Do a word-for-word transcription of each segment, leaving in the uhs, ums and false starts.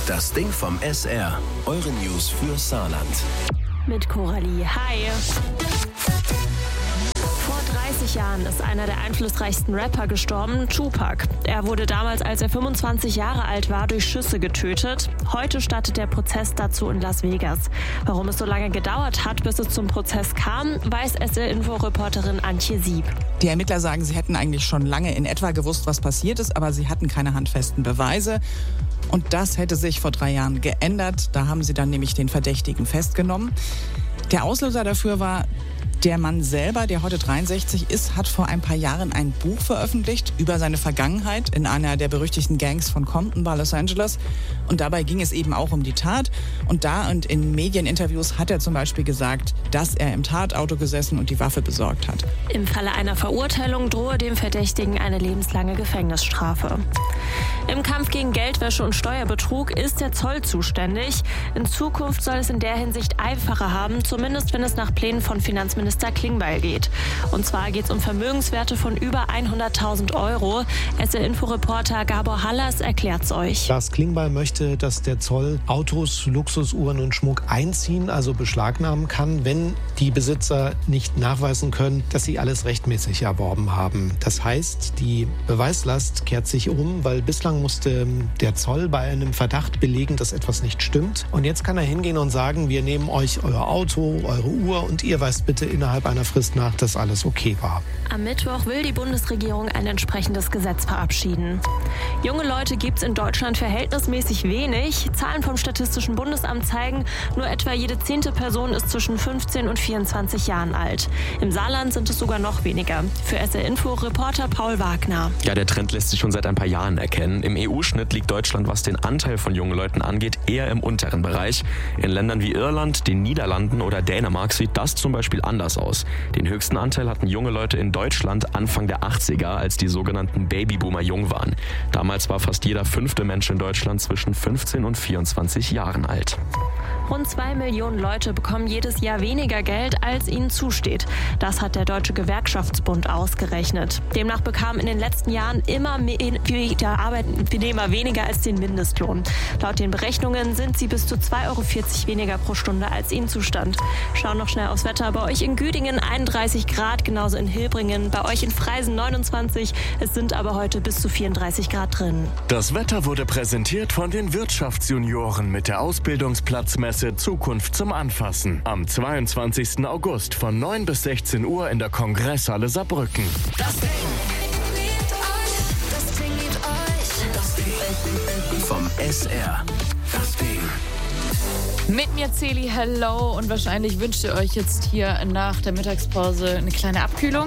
Das Ding vom S R. Eure News für Saarland. Mit Coralie. Hi. Vor dreißig Jahren ist einer der einflussreichsten Rapper gestorben, Tupac. Er wurde damals, als er fünfundzwanzig Jahre alt war, durch Schüsse getötet. Heute startet der Prozess dazu in Las Vegas. Warum es so lange gedauert hat, bis es zum Prozess kam, weiß S R-Info-Reporterin Antje Sieb. Die Ermittler sagen, sie hätten eigentlich schon lange in etwa gewusst, was passiert ist, aber sie hatten keine handfesten Beweise. Und das hätte sich vor drei Jahren geändert. Da haben sie dann nämlich den Verdächtigen festgenommen. Der Auslöser dafür war, der Mann selber, der heute dreiundsechzig ist, hat vor ein paar Jahren ein Buch veröffentlicht über seine Vergangenheit in einer der berüchtigten Gangs von Compton bei Los Angeles. Und dabei ging es eben auch um die Tat. Und da und in Medieninterviews hat er zum Beispiel gesagt, dass er im Tatauto gesessen und die Waffe besorgt hat. Im Falle einer Verurteilung drohe dem Verdächtigen eine lebenslange Gefängnisstrafe. Im Kampf gegen Geldwäsche und Steuerbetrug ist der Zoll zuständig. In Zukunft soll es in der Hinsicht einfacher haben, zumindest wenn es nach Plänen von Finanzminister Klingbeil geht. Und zwar geht es um Vermögenswerte von über hunderttausend Euro. S R-Info-Reporter Gabor Hallas erklärt's euch. Lars Klingbeil möchte, dass der Zoll Autos, Luxusuhren und Schmuck einziehen, also beschlagnahmen kann, wenn die Besitzer nicht nachweisen können, dass sie alles rechtmäßig erworben haben. Das heißt, die Beweislast kehrt sich um, weil bislang musste der Zoll bei einem Verdacht belegen, dass etwas nicht stimmt. Und jetzt kann er hingehen und sagen, wir nehmen euch euer Auto, eure Uhr und ihr weist bitte innerhalb einer Frist nach, dass alles okay war. Am Mittwoch will die Bundesregierung ein entsprechendes Gesetz verabschieden. Junge Leute gibt es in Deutschland verhältnismäßig wenig. Zahlen vom Statistischen Bundesamt zeigen, nur etwa jede zehnte Person ist zwischen fünfzehn und vierundzwanzig Jahren alt. Im Saarland sind es sogar noch weniger. Für S R-Info Reporter Paul Wagner. Ja, der Trend lässt sich schon seit ein paar Jahren erkennen. Im E U-Schnitt liegt Deutschland, was den Anteil von jungen Leuten angeht, eher im unteren Bereich. In Ländern wie Irland, den Niederlanden oder Dänemark sieht das zum Beispiel anders aus. Den höchsten Anteil hatten junge Leute in Deutschland Anfang der achtziger, als die sogenannten Babyboomer jung waren. Damals war fast jeder fünfte Mensch in Deutschland zwischen fünfzehn und vierundzwanzig Jahren alt. Rund zwei Millionen Leute bekommen jedes Jahr weniger Geld, als ihnen zusteht. Das hat der Deutsche Gewerkschaftsbund ausgerechnet. Demnach bekamen in den letzten Jahren immer weniger Arbeitnehmer weniger als den Mindestlohn. Laut den Berechnungen sind sie bis zu zwei Euro vierzig weniger pro Stunde, als ihnen zustand. Schauen noch schnell aufs Wetter. Bei euch in Güdingen einunddreißig Grad, genauso in Hilbringen. Bei euch in Freisen neunundzwanzig. Es sind aber heute bis zu vierunddreißig Grad drin. Das Wetter wurde präsentiert von den Wirtschaftsjunioren mit der Ausbildungsplatzmesse Zukunft zum Anfassen. Am zweiundzwanzigsten August von neun bis sechzehn Uhr in der Kongresshalle Saarbrücken. Das Ding liebt euch, das Ding liebt euch, das Ding Vom S R. Das Ding. Mit mir Celi, hello, und wahrscheinlich wünscht ihr euch jetzt hier nach der Mittagspause eine kleine Abkühlung.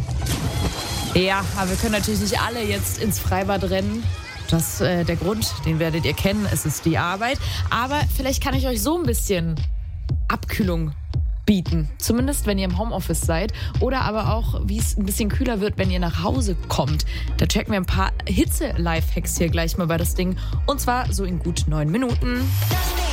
Ja, aber wir können natürlich nicht alle jetzt ins Freibad rennen. Das ist äh, der Grund, den werdet ihr kennen, es ist die Arbeit. Aber vielleicht kann ich euch so ein bisschen Abkühlung bieten. Zumindest, wenn ihr im Homeoffice seid. Oder aber auch, wie es ein bisschen kühler wird, wenn ihr nach Hause kommt. Da checken wir ein paar Hitze-Lifehacks hier gleich mal bei das Ding. Und zwar so in gut neun Minuten. Das Ding.